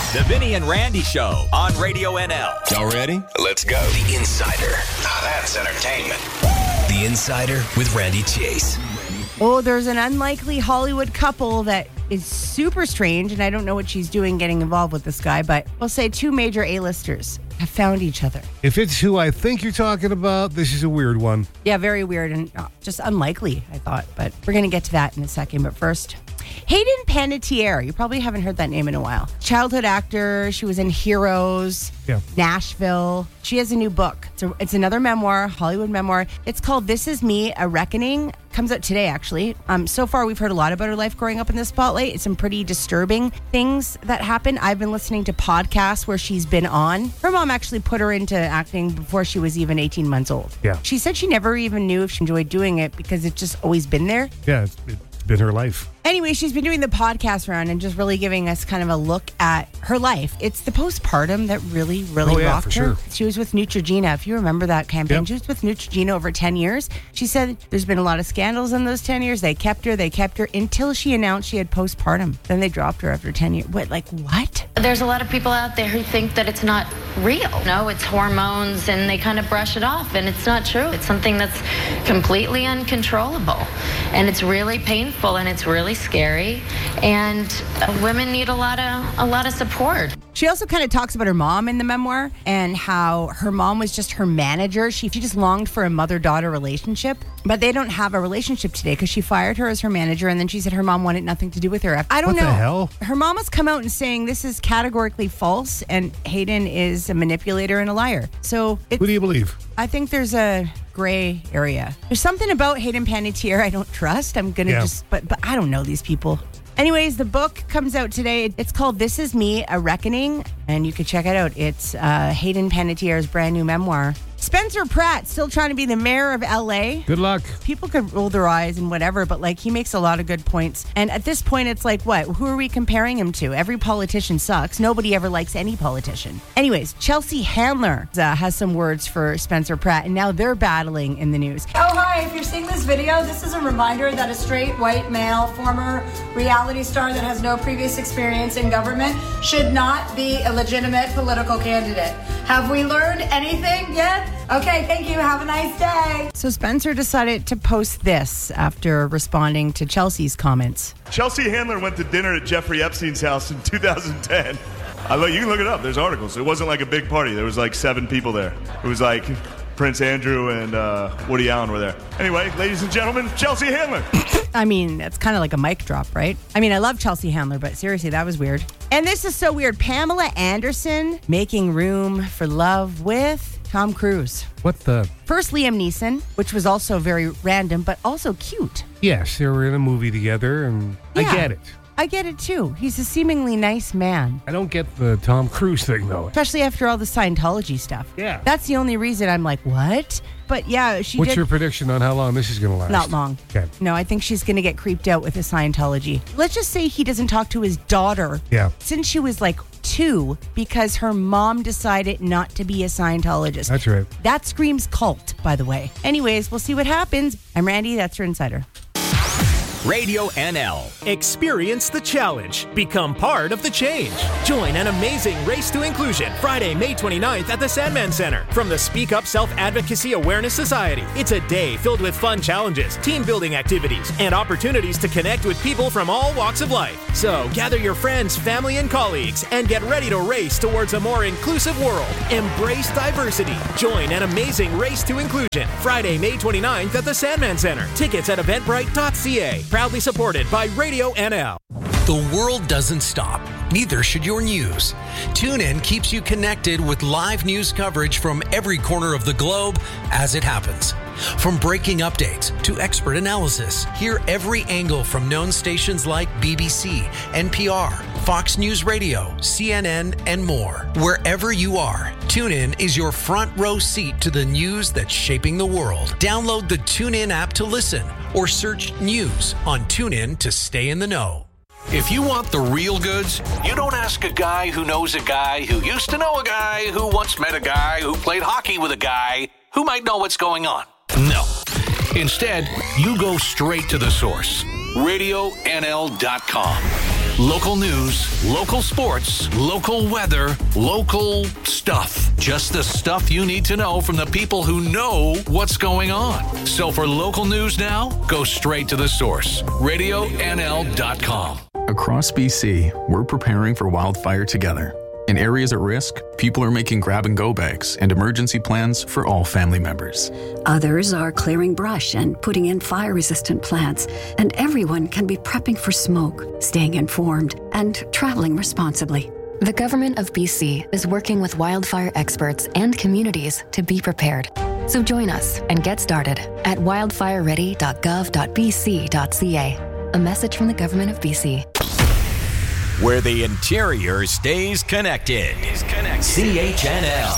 The Vinny and Randy Show on Radio NL. Y'all ready? Let's go. The Insider. Now that's entertainment. The Insider with Randy Chase. Oh, there's an unlikely Hollywood couple that is super strange, and I don't know what she's doing getting involved with this guy, but we'll say two major A-listers have found each other. If it's who I think you're talking about, this is a weird one. Yeah, very weird and just unlikely, I thought, but we're going to get to that in a second. But first, Hayden Panettiere. You probably haven't heard that name in a while. Childhood actor. She was in Heroes, Nashville. She has a new book. It's another memoir, Hollywood memoir. It's called This Is Me, A Reckoning. Comes out today, actually. So far, we've heard a lot about her life growing up in the spotlight. It's some pretty disturbing things that happen. I've been listening to podcasts where she's been on. Her mom actually put her into acting before she was even 18 months old. Yeah. She said she never even knew if she enjoyed doing it because it's just always been there. Yeah, it's been her life. Anyway, she's been doing the podcast round and just really giving us kind of a look at her life. It's the postpartum that really rocked her. Sure. She was with Neutrogena. If you remember that campaign, Yep. She was with Neutrogena over 10 years. She said there's been a lot of scandals in those 10 years. They kept her until she announced she had postpartum. Then they dropped her after 10 years. What? There's a lot of people out there who think that it's not real. No, it's hormones, and they kind of brush it off, and it's not true. It's something that's completely uncontrollable, and it's really painful, and it's really scary, and women need a lot of support. She also kind of talks about her mom in the memoir and how her mom was just her manager. She just longed for a mother-daughter relationship, but they don't have a relationship today because she fired her as her manager, and then she said her mom wanted nothing to do with her. I don't know. What the hell? Her mom has come out and saying this is categorically false, and Hayden is a manipulator and a liar. So Who do you believe? I think there's a gray area. There's something about Hayden Panettiere I don't trust. I'm going to but I don't know these people. Anyways, the book comes out today. It's called This Is Me, A Reckoning, and you can check it out. It's Hayden Panettiere's brand new memoir. Spencer Pratt, still trying to be the mayor of L.A. Good luck. People could roll their eyes and whatever, but he makes a lot of good points. And at this point, it's what? Who are we comparing him to? Every politician sucks. Nobody ever likes any politician. Anyways, Chelsea Handler has some words for Spencer Pratt, and now they're battling in the news. Oh, hi. If you're seeing this video, this is a reminder that a straight white male, former reality star that has no previous experience in government should not be a legitimate political candidate. Have we learned anything yet? Okay, thank you. Have a nice day. So Spencer decided to post this after responding to Chelsea's comments. Chelsea Handler went to dinner at Jeffrey Epstein's house in 2010. You can look it up. There's articles. It wasn't a big party. There was 7 people there. It was Prince Andrew and Woody Allen were there. Anyway, ladies and gentlemen, Chelsea Handler. I mean, it's kind of like a mic drop, right? I mean, I love Chelsea Handler, but seriously, that was weird. And this is so weird. Pamela Anderson making room for love with Tom Cruise. What the? First, Liam Neeson, which was also very random, but also cute. Yes, they were in a movie together, and Yeah. I get it. I get it, too. He's a seemingly nice man. I don't get the Tom Cruise thing, though. Especially after all the Scientology stuff. Yeah. That's the only reason I'm like, what? But yeah, What's your prediction on how long this is going to last? Not long. Okay. No, I think she's going to get creeped out with the Scientology. Let's just say he doesn't talk to his daughter since she was 2 because her mom decided not to be a Scientologist. That's right. That screams cult, by the way. Anyways, we'll see what happens. I'm Randy. That's your Insider. Radio NL. Experience the challenge. Become part of the change. Join an amazing Race to Inclusion Friday, May 29th at the Sandman Center from the Speak Up Self-Advocacy Awareness Society. It's a day filled with fun challenges, team building activities, and opportunities to connect with people from all walks of life. So gather your friends, family, and colleagues and get ready to race towards a more inclusive world. Embrace diversity. Join an amazing Race to Inclusion Friday, May 29th at the Sandman Center. Tickets at eventbrite.ca. Proudly supported by Radio NL. The world doesn't stop. Neither should your news. TuneIn keeps you connected with live news coverage from every corner of the globe as it happens. From breaking updates to expert analysis, hear every angle from known stations like BBC, NPR, Fox News Radio, CNN, and more. Wherever you are, TuneIn is your front row seat to the news that's shaping the world. Download the TuneIn app to listen or search news on TuneIn to stay in the know. If you want the real goods, you don't ask a guy who knows a guy who used to know a guy who once met a guy who played hockey with a guy who might know what's going on. No. Instead, you go straight to the source. RadioNL.com. Local news, local sports, local weather, local stuff. Just the stuff you need to know from the people who know what's going on. So for local news now, go straight to the source. RadioNL.com. Across BC, we're preparing for wildfire together. In areas at risk, people are making grab-and-go bags and emergency plans for all family members. Others are clearing brush and putting in fire-resistant plants. And everyone can be prepping for smoke, staying informed, and traveling responsibly. The Government of BC is working with wildfire experts and communities to be prepared. So join us and get started at wildfireready.gov.bc.ca. A message from the Government of BC. Where the interior stays connected. CHNL,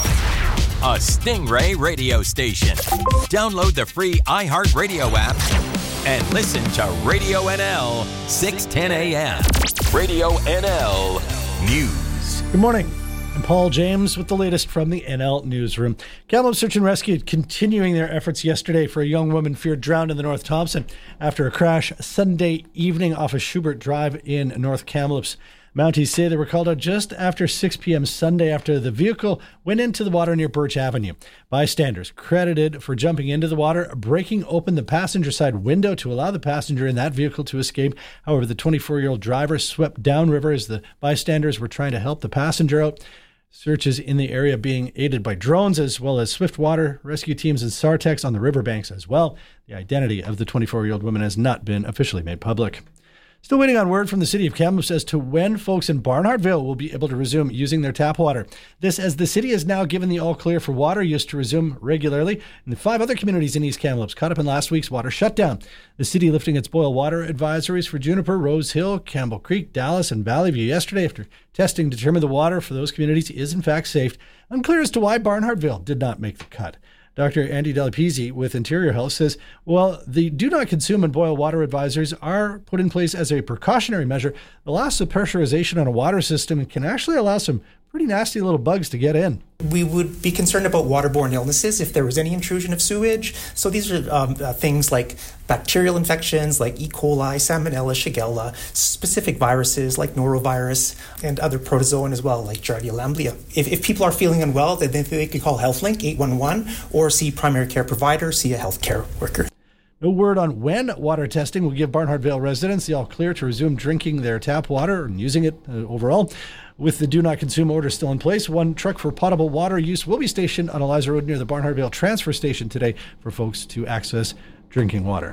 a Stingray radio station. Download the free iHeartRadio app and listen to Radio NL 610 AM. Radio NL News. Good morning. I'm Paul James with the latest from the NL Newsroom. Kamloops Search and Rescue continuing their efforts yesterday for a young woman feared drowned in the North Thompson after a crash Sunday evening off of Schubert Drive in North Kamloops. Mounties say they were called out just after 6 p.m. Sunday after the vehicle went into the water near Birch Avenue. Bystanders credited for jumping into the water, breaking open the passenger side window to allow the passenger in that vehicle to escape. However, the 24-year-old driver swept downriver as the bystanders were trying to help the passenger out. Searches in the area being aided by drones as well as swift water rescue teams and SARTEX on the riverbanks as well. The identity of the 24-year-old woman has not been officially made public. Still waiting on word from the city of Kamloops as to when folks in Barnhartville will be able to resume using their tap water. This as the city has now given the all clear for water use to resume regularly. And the 5 other communities in East Kamloops caught up in last week's water shutdown. The city lifting its boil water advisories for Juniper, Rose Hill, Campbell Creek, Dallas, and Valley View yesterday after testing determined the water for those communities is in fact safe. Unclear as to why Barnhartville did not make the cut. Dr. Andy Delapizzi with Interior Health says, well, the do not consume and boil water advisories are put in place as a precautionary measure. The loss of pressurization on a water system can actually allow some pretty nasty little bugs to get in. We would be concerned about waterborne illnesses if there was any intrusion of sewage. So these are things like bacterial infections like E. coli, Salmonella, Shigella, specific viruses like norovirus, and other protozoan as well like Giardia lamblia. If people are feeling unwell, then they could call HealthLink 811 or see primary care provider, see a healthcare worker. No word on when water testing will give Barnhartville residents the all clear to resume drinking their tap water and using it overall. With the do not consume order still in place, 1 truck for potable water use will be stationed on Eliza Road near the Barnhartville transfer station today for folks to access drinking water.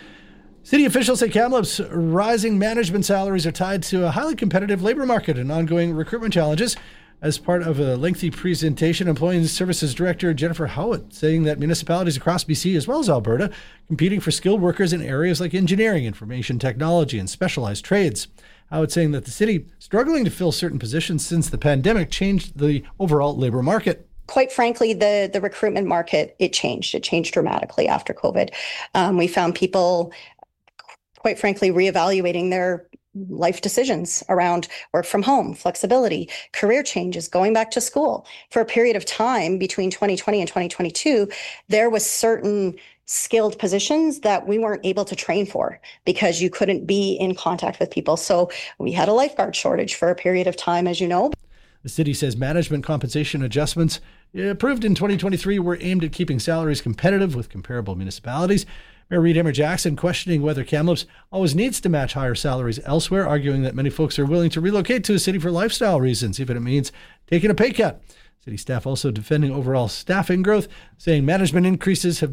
City officials say Kamloops' rising management salaries are tied to a highly competitive labor market and ongoing recruitment challenges. As part of a lengthy presentation, Employee Services Director Jennifer Howitt saying that municipalities across BC as well as Alberta competing for skilled workers in areas like engineering, information technology, and specialized trades. Howitt saying that the city struggling to fill certain positions since the pandemic changed the overall labor market. Quite frankly, the recruitment market, it changed. It changed dramatically after COVID. We found people, quite frankly, reevaluating their life decisions around work from home, flexibility, career changes, going back to school. For a period of time between 2020 and 2022, there was certain skilled positions that we weren't able to train for because you couldn't be in contact with people. So we had a lifeguard shortage for a period of time, as you know. The city says management compensation adjustments approved in 2023 were aimed at keeping salaries competitive with comparable municipalities. Mayor Reed Hammer-Jackson questioning whether Kamloops always needs to match higher salaries elsewhere, arguing that many folks are willing to relocate to a city for lifestyle reasons, even if it means taking a pay cut. City staff also defending overall staffing growth, saying management increases have